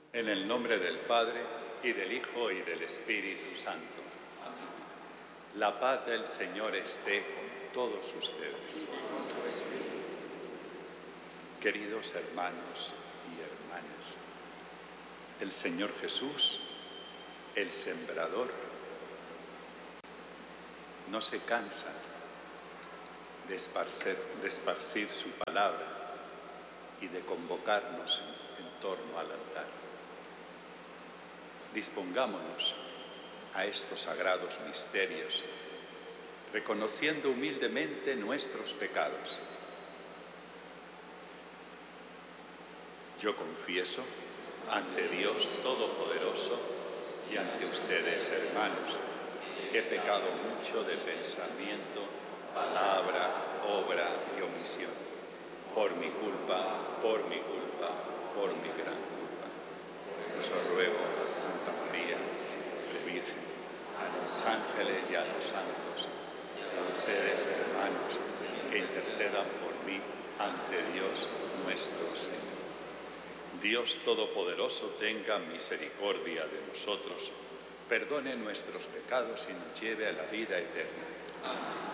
En el nombre del Padre, y del Hijo, y del Espíritu Santo. La paz del Señor esté con todos ustedes. Queridos hermanos y hermanas, el Señor Jesús, el sembrador, no se cansa de esparcir su palabra y de convocarnos en torno al altar. Dispongámonos a estos sagrados misterios, reconociendo humildemente nuestros pecados. Yo confieso ante Dios Todopoderoso y ante ustedes, hermanos, que he pecado mucho de pensamiento, palabra, obra y omisión, por mi culpa, por mi gran culpa. Por eso ruego a Santa María, la Virgen, a los ángeles y a los santos, y a ustedes, hermanos, que intercedan por mí ante Dios nuestro Señor. Dios Todopoderoso tenga misericordia de nosotros, perdone nuestros pecados y nos lleve a la vida eterna. Amén.